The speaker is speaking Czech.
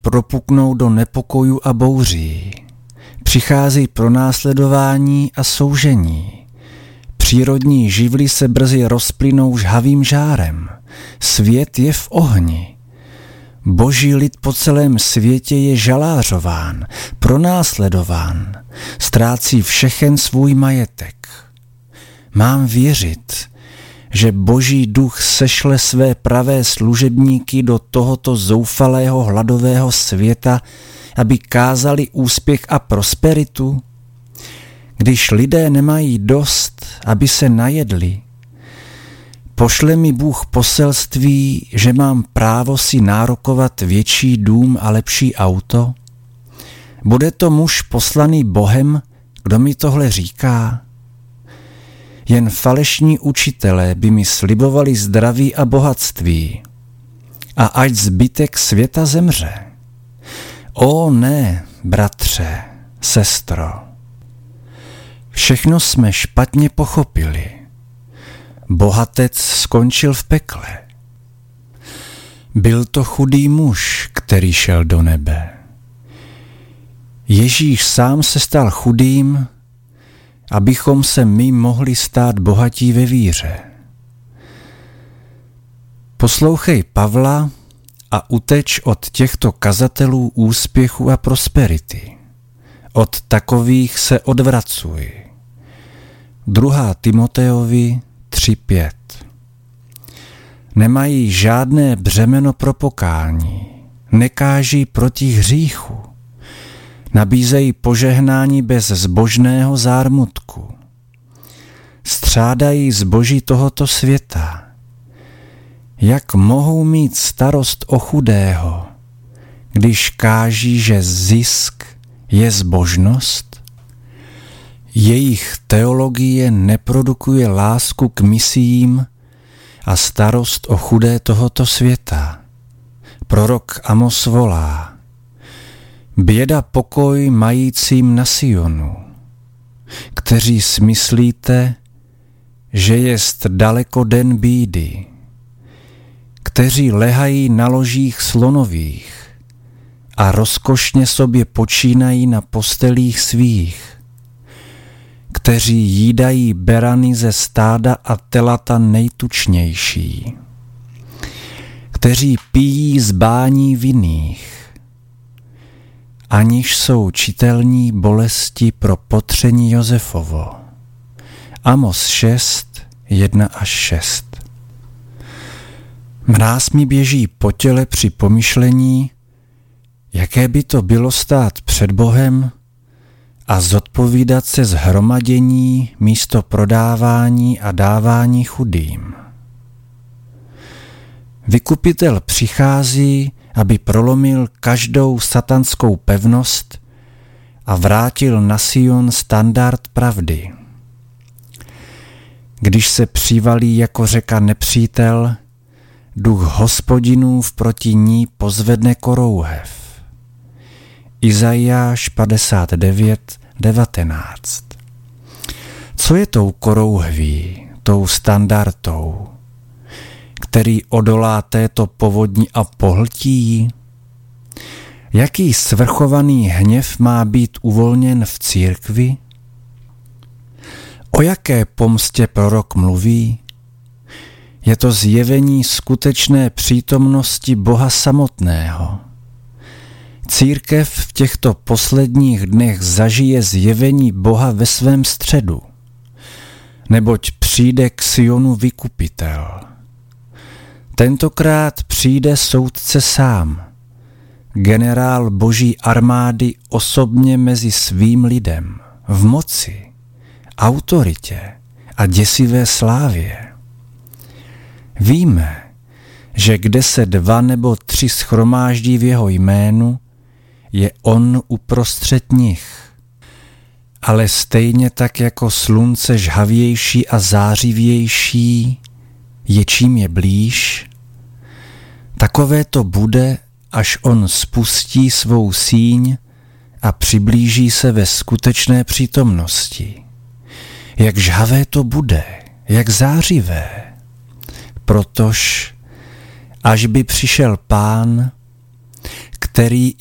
propuknou do nepokojů a bouří. Přichází pronásledování a soužení. Přírodní živly se brzy rozplynou žhavým žárem. Svět je v ohni. Boží lid po celém světě je žalářován, pronásledován, ztrácí všechen svůj majetek. Mám věřit, že Boží duch sešle své pravé služebníky do tohoto zoufalého hladového světa, aby kázali úspěch a prosperitu? Když lidé nemají dost, aby se najedli, pošle mi Bůh poselství, že mám právo si nárokovat větší dům a lepší auto? Bude to muž poslaný Bohem, kdo mi tohle říká? Jen falešní učitelé by mi slibovali zdraví a bohatství. A ať zbytek světa zemře. O ne, bratře, sestro. Všechno jsme špatně pochopili. Bohatec skončil v pekle. Byl to chudý muž, který šel do nebe. Ježíš sám se stal chudým, abychom se my mohli stát bohatí ve víře. Poslouchej Pavla a uteč od těchto kazatelů úspěchu a prosperity. Od takových se odvracuj. 2. Timoteovi 3:5. Nemají žádné břemeno pro pokání, nekáží proti hříchu, nabízejí požehnání bez zbožného zármutku, střádají zboží tohoto světa. Jak mohou mít starost o chudého, když káží, že zisk je zbožnost? Jejich teologie neprodukuje lásku k misiím a starost o chudé tohoto světa. Prorok Amos volá: běda pokoj majícím na Sionu, kteří smyslíte, že jest daleko den bídy, kteří lehají na ložích slonových a rozkošně sobě počínají na postelích svých, kteří jídají berany ze stáda a telata nejtučnější, kteří pijí z bání vinných, aniž jsou čitelní bolesti pro potření Josefovo. Amos 6, 1-6. Mráz mi běží po těle při pomyšlení, jaké by to bylo stát před Bohem a zodpovídat se shromadění místo prodávání a dávání chudým. Vykupitel přichází, aby prolomil každou satanskou pevnost a vrátil na Sion standard pravdy. Když se přivalí jako řeka nepřítel, duch Hospodinův proti ní pozvedne korouhev. Izajáš 59, 19. Co je tou korouhví, tou standardou, který odolá této povodni a pohltí? Jaký svrchovaný hněv má být uvolněn v církvi? O jaké pomstě prorok mluví? Je to zjevení skutečné přítomnosti Boha samotného. Církev v těchto posledních dnech zažije zjevení Boha ve svém středu, neboť přijde k Sionu vykupitel. Tentokrát přijde soudce sám, generál Boží armády osobně mezi svým lidem, v moci, autoritě a děsivé slávě. Víme, že kde se 2 nebo 3 shromáždí v jeho jménu, je on uprostřed nich. Ale stejně tak jako slunce žhavější a zářivější je čím je blíž, takové to bude, až on spustí svou síň a přiblíží se ve skutečné přítomnosti. Jak žhavé to bude, jak zářivé. Protož, až by přišel Pán, který